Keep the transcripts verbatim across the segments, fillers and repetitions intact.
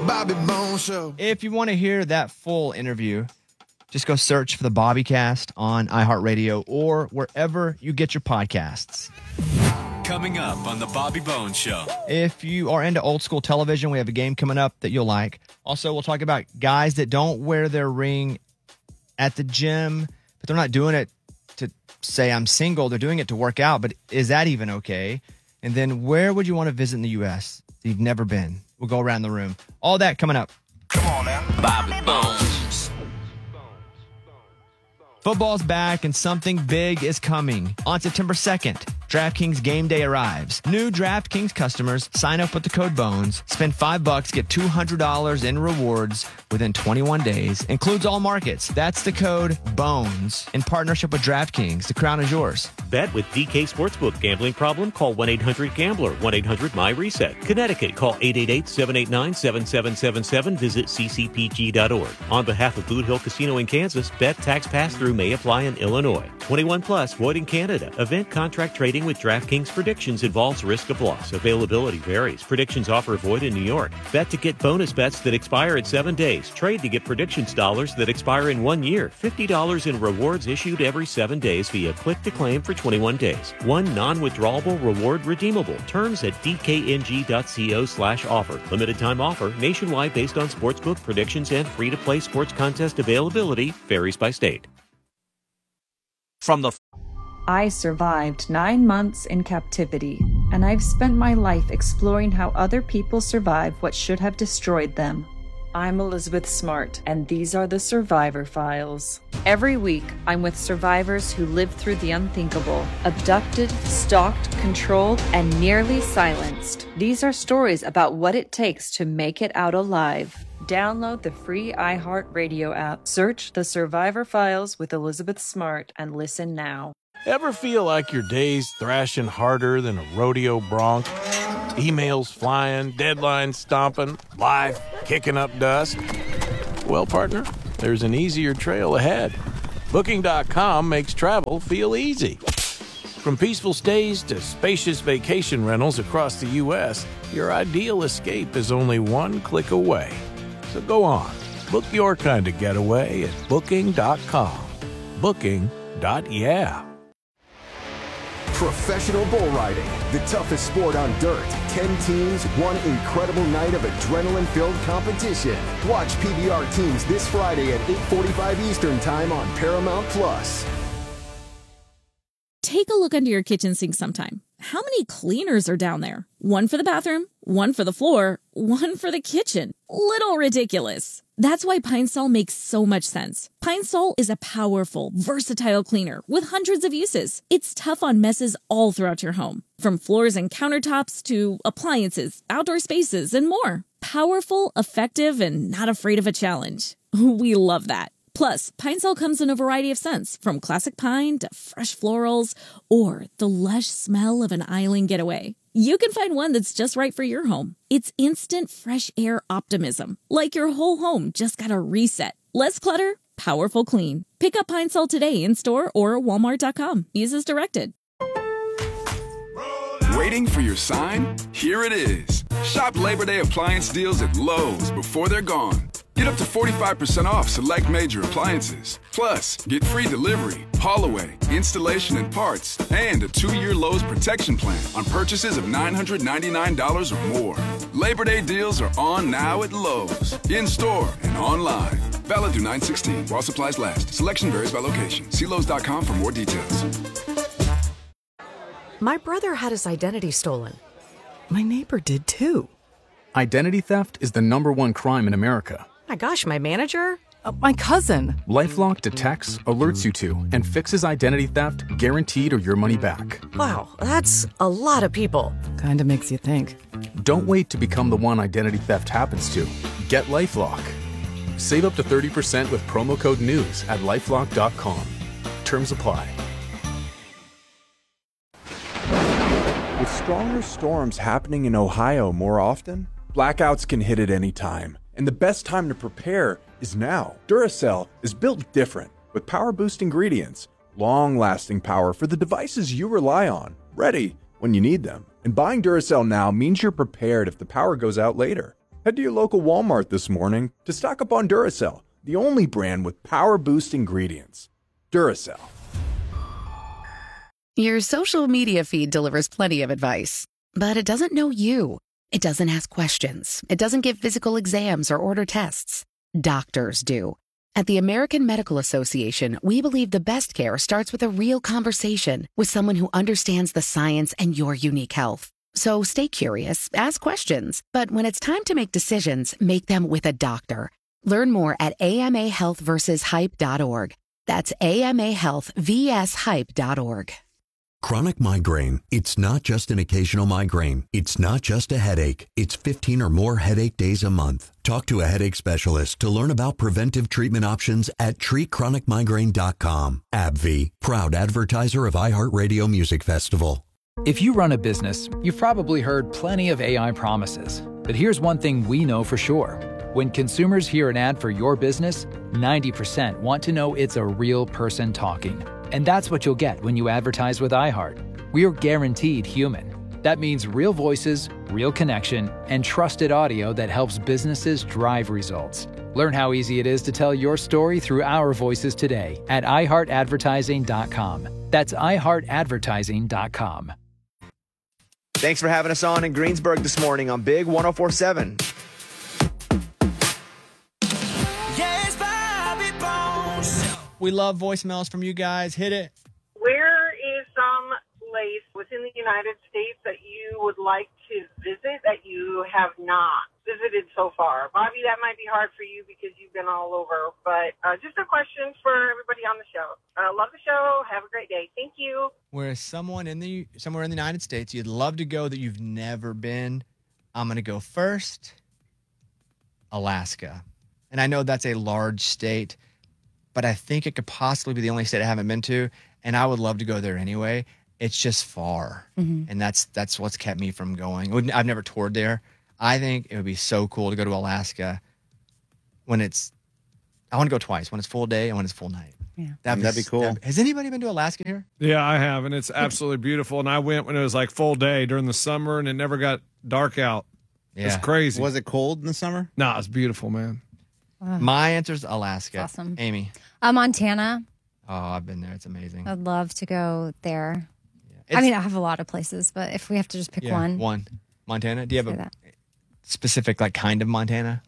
Bobby Bones Show. If you want to hear that full interview, just go search for the Bobbycast on iHeartRadio or wherever you get your podcasts. Coming up on the Bobby Bones Show. If you are into old school television, we have a game coming up that you'll like. Also, we'll talk about guys that don't wear their ring at the gym, but they're not doing it to say I'm single. They're doing it to work out, but is that even okay? And then where would you want to visit in the U S that you've never been? We'll go around the room. All that coming up. Come on now. Bobby Bones. Football's back and something big is coming. On September second, DraftKings Game Day arrives. New DraftKings customers sign up with the code BONES, spend five bucks, get two hundred dollars in rewards within twenty-one days. Includes all markets. That's the code BONES in partnership with DraftKings. The crown is yours. Bet with D K Sportsbook. Gambling problem? Call one eight hundred gambler, one eight hundred my reset. Connecticut, call eight eight eight, seven eight nine, seven seven seven seven. Visit c c p g dot org. On behalf of Boot Hill Casino in Kansas, bet tax pass-through may apply in Illinois. twenty-one plus, void in Canada. Event contract trading with DraftKings Predictions involves risk of loss. Availability varies. Predictions offer void in New York. Bet to get bonus bets that expire in seven days. Trade to get predictions dollars that expire in one year. fifty dollars in rewards issued every seven days via click to claim for twenty-one days. One non-withdrawable reward redeemable. Terms at d k n g dot co slash offer. Limited time offer. Nationwide based on sportsbook predictions and free-to-play sports contest availability. Varies by state. From the I survived nine months in captivity, and I've spent my life exploring how other people survive what should have destroyed them. I'm Elizabeth Smart, and these are the Survivor Files. Every week, I'm with survivors who lived through the unthinkable, abducted, stalked, controlled, and nearly silenced. These are stories about what it takes to make it out alive. Download the free iHeartRadio app, search The Survivor Files with Elizabeth Smart, and listen now. Ever feel like your day's thrashing harder than a rodeo bronc? Emails flying, deadlines stomping, life kicking up dust? Well, partner, there's an easier trail ahead. Booking dot com makes travel feel easy. From peaceful stays to spacious vacation rentals across the U S, your ideal escape is only one click away. So go on, book your kind of getaway at Booking dot com. Booking. Yeah. Professional bull riding, the toughest sport on dirt. Ten teams, one incredible night of adrenaline-filled competition. Watch P B R teams this Friday at eight forty-five Eastern Time on Paramount Plus. Take a look under your kitchen sink sometime. How many cleaners are down there? One for the bathroom, one for the floor, one for the kitchen. Little ridiculous. That's why Pine Sol makes so much sense. Pine Sol is a powerful, versatile cleaner with hundreds of uses. It's tough on messes all throughout your home, from floors and countertops to appliances, outdoor spaces, and more. Powerful, effective, and not afraid of a challenge. We love that. Plus, Pine Sol comes in a variety of scents, from classic pine to fresh florals or the lush smell of an island getaway. You can find one that's just right for your home. It's instant fresh air optimism, like your whole home just got a reset. Less clutter, powerful clean. Pick up Pine Sol today in store or walmart dot com. Use as directed. Waiting for your sign? Here it is. Shop Labor Day appliance deals at Lowe's before they're gone. Get up to forty-five percent off select major appliances. Plus, get free delivery, haul away, installation and parts, and a two-year Lowe's protection plan on purchases of nine hundred ninety-nine dollars or more. Labor Day deals are on now at Lowe's, in-store and online. Valid through nine sixteen while supplies last. Selection varies by location. See Lowe's dot com for more details. My brother had his identity stolen. My neighbor did too. Identity theft is the number one crime in America. My gosh, my manager? Uh, my cousin. LifeLock detects, alerts you to, and fixes identity theft guaranteed or your money back. Wow, that's a lot of people. Kinda makes you think. Don't wait to become the one identity theft happens to. Get LifeLock. Save up to thirty percent with promo code NEWS at lifelock dot com. Terms apply. With stronger storms happening in Ohio more often, blackouts can hit at any time. And the best time to prepare is now. Duracell is built different, with power-boost ingredients, long-lasting power for the devices you rely on, ready when you need them. And buying Duracell now means you're prepared if the power goes out later. Head to your local Walmart this morning to stock up on Duracell, the only brand with power boost ingredients. Duracell. Your social media feed delivers plenty of advice, but it doesn't know you. It doesn't ask questions. It doesn't give physical exams or order tests. Doctors do. At the American Medical Association, we believe the best care starts with a real conversation with someone who understands the science and your unique health. So stay curious, ask questions, but when it's time to make decisions, make them with a doctor. Learn more at A M A health versus hype dot org. That's A M A health versus hype dot org. Chronic migraine. It's not just an occasional migraine. It's not just a headache. It's fifteen or more headache days a month. Talk to a headache specialist to learn about preventive treatment options at treat chronic migraine dot com. AbbVie, proud advertiser of iHeartRadio Music Festival. If you run a business, you've probably heard plenty of A I promises. But here's one thing we know for sure. When consumers hear an ad for your business, ninety percent want to know it's a real person talking. And that's what you'll get when you advertise with iHeart. We're guaranteed human. That means real voices, real connection, and trusted audio that helps businesses drive results. Learn how easy it is to tell your story through our voices today at i heart advertising dot com. That's i heart advertising dot com. Thanks for having us on in Greensburg this morning on Big one oh four seven. We love voicemails from you guys. Hit it. Where is some place within the United States that you would like to visit that you have not visited so far? Bobby, that might be hard for you because you've been all over, but uh, just a question for everybody on the show. Uh, love the show. Have a great day. Thank you. Where is someone in the somewhere in the United States you'd love to go that you've never been? I'm going to go first. Alaska. And I know that's a large state, but I think it could possibly be the only state I haven't been to, and I would love to go there anyway. It's just far, mm-hmm. and that's that's what's kept me from going. I've never toured there. I think it would be so cool to go to Alaska when it's – I want to go twice, when it's full day and when it's full night. Yeah. That'd, That'd be cool. That'd, has anybody been to Alaska here? Yeah, I have, and it's absolutely beautiful. And I went when it was like full day during the summer, and it never got dark out. Yeah. It's crazy. Was it cold in the summer? No, it's beautiful, man. Uh, My answer is Alaska. That's awesome. Amy? Uh, Montana. Oh, I've been there. It's amazing. I'd love to go there. Yeah. I mean, I have a lot of places, but if we have to just pick yeah, one. One. Montana? Do you have a that. specific like kind of Montana?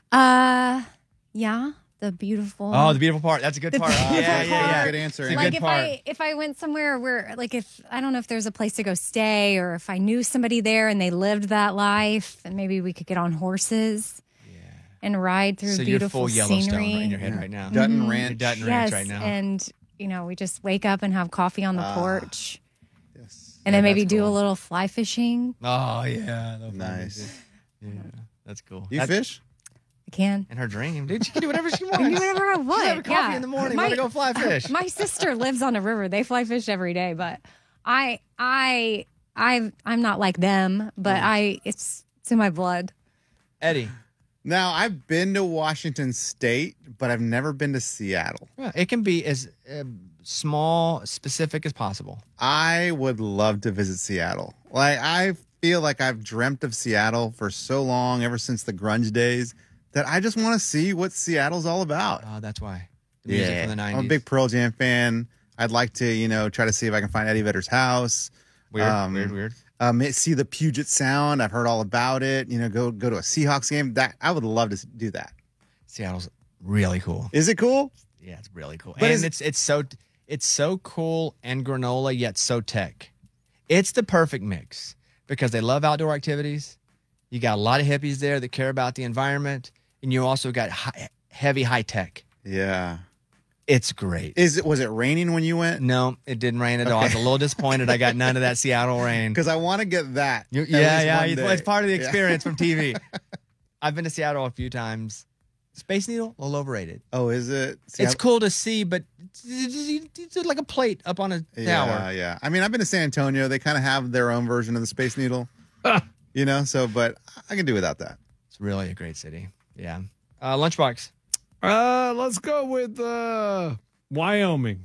Uh, yeah. The beautiful. Oh, the beautiful part. That's a good the part. Beautiful yeah, yeah, yeah. Good answer. It's a like good if part. I if I went somewhere where like if I don't know if there's a place to go stay or if I knew somebody there and they lived that life and maybe we could get on horses yeah. and ride through so beautiful you're full Yellowstone scenery. right in your head right now. Dutton Mm-hmm. Ranch. Dutton yes, Ranch right now. And you know we just wake up and have coffee on the Ah. porch. Yes. And then Yeah, maybe that's do cool. a little fly fishing. Oh yeah, the Nice. Yeah, that's cool. You That's fish? I can. in her dream, dude. She can do whatever she I wants. can do whatever I She's want. having coffee yeah. in the morning. My- Want to go fly fish? My sister lives on a river. They fly fish every day, but I, I, I, I'm not like them. But I, it's it's in my blood. Eddie. Now, I've been to Washington State, but I've never been to Seattle. Yeah, it can be as uh, small, specific as possible. I would love to visit Seattle. Like, I feel like I've dreamt of Seattle for so long, ever since the grunge days, that I just want to see what Seattle's all about. Oh, that's why. The music from the nineties. I'm a big Pearl Jam fan. I'd like to, you know, try to see if I can find Eddie Vedder's house. Weird, Um, weird, weird. Um, see the Puget Sound. I've heard all about it. You know, go go to a Seahawks game. That I would love to do that. Seattle's really cool. Is it cool? Yeah, it's really cool. But and is- it's it's so it's so cool and granola yet so tech. It's the perfect mix because they love outdoor activities. You got a lot of hippies there that care about the environment, and you also got high, heavy high tech. Yeah. It's great. Is it? Was it raining when you went? No, it didn't rain at all. I was a little disappointed. I got none of that Seattle rain. Because I want to get that. You- at yeah, least yeah. one It's, day. it's part of the Yeah. experience from T V. I've been to Seattle a few times. Space Needle, a little overrated. Oh, is it? See, It's I- cool to see, but it's, it's like a plate up on a tower. Yeah, yeah. I mean, I've been to San Antonio. They kind of have their own version of the Space Needle. You know, so, but I can do without that. It's really a great city. Yeah. Uh, Lunchbox. Uh, let's go with uh, Wyoming.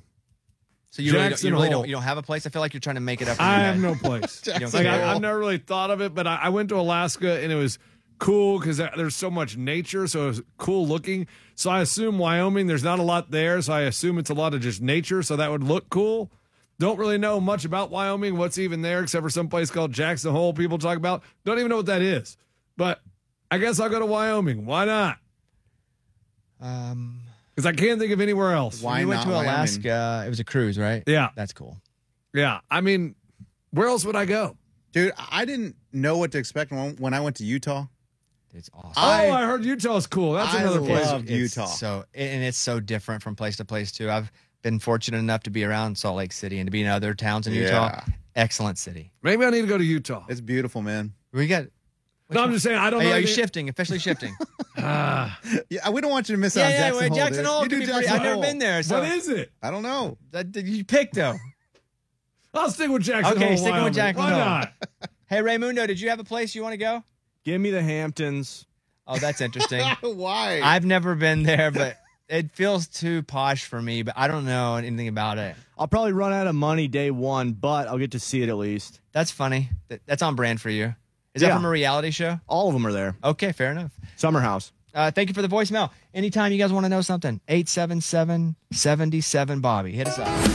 So you really, don't, Jackson you really Hole. don't you don't have a place? I feel like you're trying to make it up. In I your have head. no place. You don't Like care. I, I've never really thought of it, but I, I went to Alaska and it was cool because there's so much nature, so it's cool looking. So I assume Wyoming, there's not a lot there, so I assume it's a lot of just nature, so that would look cool. Don't really know much about Wyoming, what's even there, except for some place called Jackson Hole people talk about. Don't even know what that is. But I guess I'll go to Wyoming. Why not? Um, Because I can't think of anywhere else. Why you went to Alaska. It was a cruise, right? Yeah. That's cool. Yeah. I mean, where else would I go? Dude, I didn't know what to expect when, when I went to Utah. It's awesome. Oh, I, heard Utah's cool. That's I another place. loved Utah. So, and it's so different from place to place, too. I've been fortunate enough to be around Salt Lake City and to be in other towns in Utah. Yeah. Excellent city. Maybe I need to go to Utah. It's beautiful, man. We got. No, I'm just saying, I don't Hey, know. are you anything- shifting? Officially shifting. Yeah, we don't want you to miss Yeah, out on yeah, Jackson wait, Hole. Jackson dude. Hole You can do be pretty- Jackson I've never Hole. been there, so- What is it? I don't know. That, you picked, though. I'll stick with Jackson Okay, Hole. sticking Wyoming. with Jackson Why Hole. not? Hey, Raymundo, did you have a place you want to go? Give me the Hamptons. Oh, that's interesting. Why? I've never been there, but it feels too posh for me, but I don't know anything about it. I'll probably run out of money day one, but I'll get to see it at least. That's funny. That- That's on brand for you. Is Yeah. that from a reality show? All of them are there. Okay, fair enough. Summer House. Uh, thank you for the voicemail. Anytime you guys want to know something, eight seven seven, seven seven, Bobby. Hit us up.